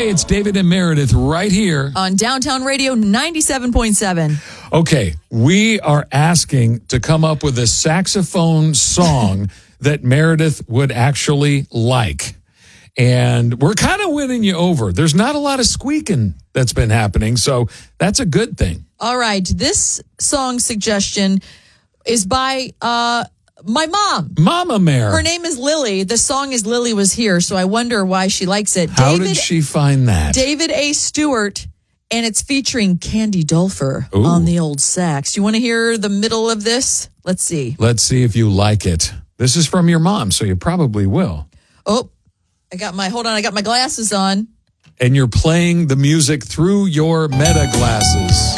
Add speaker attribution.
Speaker 1: Hey, it's David and Meredith right here
Speaker 2: on Downtown Radio 97.7.
Speaker 1: Okay, we are asking to come up with a saxophone song that Meredith would actually like. And we're kind of winning you over. There's not a lot of squeaking that's been happening, so that's a good thing.
Speaker 2: All right, this song suggestion is by my mom.
Speaker 1: Mama Mare.
Speaker 2: Her name is Lily. The song is Lily Was Here, so I wonder why she likes it.
Speaker 1: How did she find that?
Speaker 2: David A. Stewart, and it's featuring Candy Dulfer on the old sax. You want to hear the middle of this? Let's see.
Speaker 1: Let's see if you like it. This is from your mom, so you probably will.
Speaker 2: Oh, I got my glasses on.
Speaker 1: And you're playing the music through your Meta glasses.